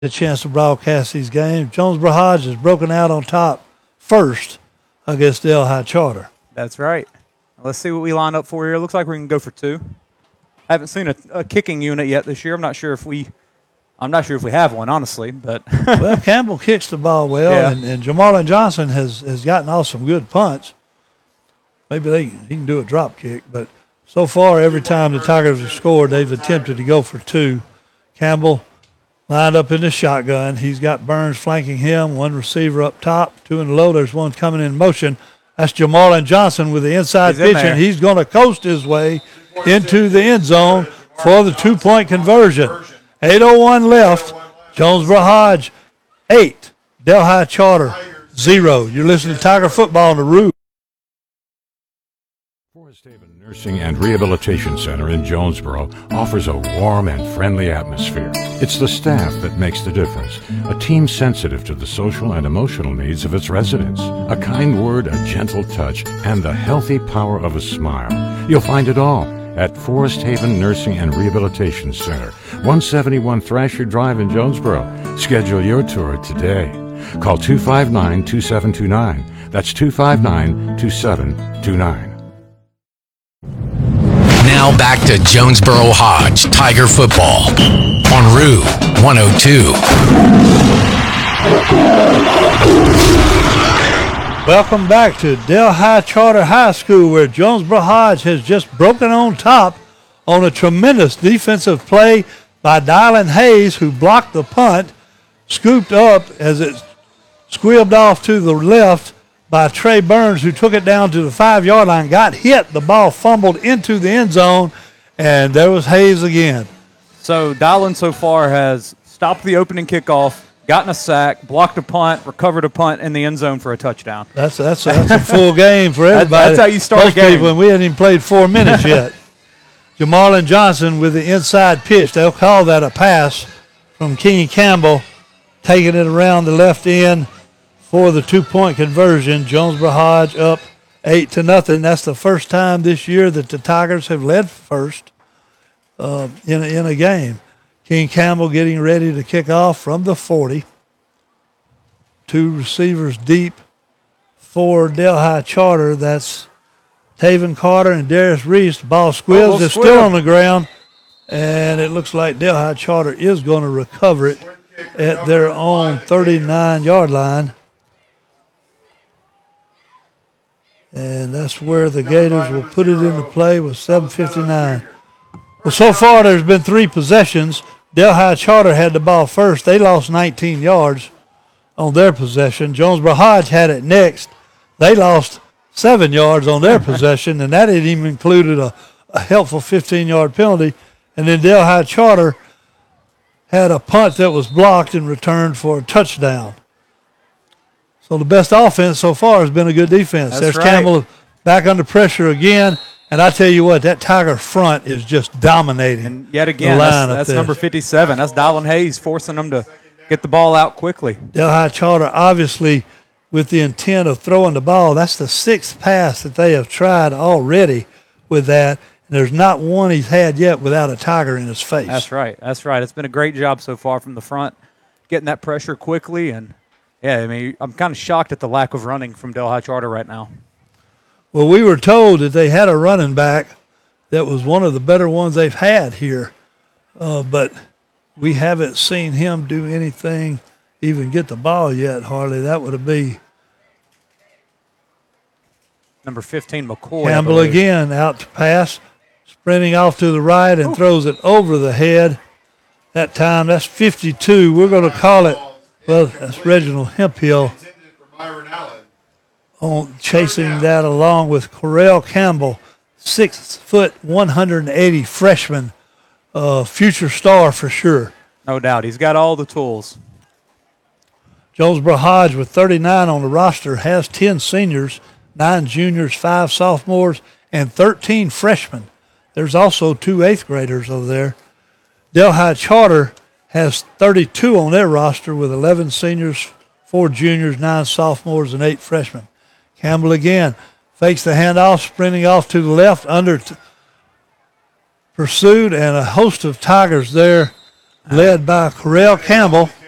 a chance to broadcast these games. Jonesboro Hodge has broken out on top first against Delhi Charter. That's right. Let's see what we line up for here. Looks like we can go for two. I haven't seen a kicking unit yet this year. I'm not sure if we have one, honestly. But well, Campbell kicks the ball well, yeah. and Jamarlin Johnson has gotten off some good punts. Maybe he can do a drop kick, but so far every time the Tigers have scored, they've attempted to go for two. Campbell lined up in the shotgun. He's got Burns flanking him, one receiver up top, two in the low. There's one coming in motion. That's Jamarlin Johnson with the inside pitch, and he's going to coast his way into the end zone for the two-point conversion. 8:01 left. Jonesboro Hodge 8, Delhi Charter 0. You're listening to Tiger Football on the Roof. Forest Haven Nursing and Rehabilitation Center in Jonesboro offers a warm and friendly atmosphere. It's the staff that makes the difference. A team sensitive to the social and emotional needs of its residents. A kind word, a gentle touch, and the healthy power of a smile. You'll find it all at Forest Haven Nursing and Rehabilitation Center, 171 Thrasher Drive in Jonesboro. Schedule your tour today. Call 259-2729. That's 259-2729. Now back to Jonesboro Hodge Tiger Football on Rue 102. Welcome back to Delhi Charter High School, where Jonesboro Hodge has just broken on top on a tremendous defensive play by Dylan Hayes, who blocked the punt, scooped up as it squealed off to the left by Trey Burns, who took it down to the 5-yard line, got hit, the ball fumbled into the end zone, and there was Hayes again. So Dylan so far has stopped the opening kickoff, gotten a sack, blocked a punt, recovered a punt in the end zone for a touchdown. That's a full game for everybody. That's how you start a game. When we hadn't even played 4 minutes yet. Jamarlin Johnson with the inside pitch. They'll call that a pass from King Campbell, taking it around the left end for the two-point conversion. Jonesboro Hodge up 8-0. That's the first time this year that the Tigers have led first in a game. King Campbell getting ready to kick off from the 40. Two receivers deep for Delhi Charter. That's Taven Carter and Darius Reese. The ball squeals. It's still on the ground, and it looks like Delhi Charter is going to recover it at their own 39-yard line. And that's where the Gators will put it into play with 7:59. Well, so far there's been 3 possessions. Delhi Charter had the ball first. They lost 19 yards on their possession. Jonesboro Hodge had it next. They lost 7 yards on their possession, and that had even included a helpful 15-yard penalty. And then Delhi Charter had a punt that was blocked and returned for a touchdown. So the best offense so far has been a good defense. That's There's right. Campbell back under pressure again. And I tell you what, that Tiger front is just dominating. And yet again, that's number 57. That's Dylan Hayes forcing them to get the ball out quickly. Delhi Charter, obviously, with the intent of throwing the ball, that's the 6th pass that they have tried already with that. And there's not one he's had yet without a Tiger in his face. That's right. That's right. It's been a great job so far from the front, getting that pressure quickly. And, yeah, I mean, I'm kind of shocked at the lack of running from Delhi Charter right now. Well, we were told that they had a running back that was one of the better ones they've had here, but we haven't seen him do anything, even get the ball yet, hardly. That would be number 15, McCoy. Campbell again, out to pass, sprinting off to the right and throws it over the head. That time, that's 52. We're going to call it, well, that's Reginald Hemphill on chasing that along with Correll Campbell, 6 foot, 180 freshman, future star for sure. No doubt. He's got all the tools. Jonesboro Hodge with 39 on the roster has 10 seniors, 9 juniors, 5 sophomores, and 13 freshmen. There's also 2 8th graders over there. Delhi Charter has 32 on their roster with 11 seniors, 4 juniors, 9 sophomores, and 8 freshmen. Campbell again fakes the handoff, sprinting off to the left, pursued, and a host of Tigers there led by Correll Campbell.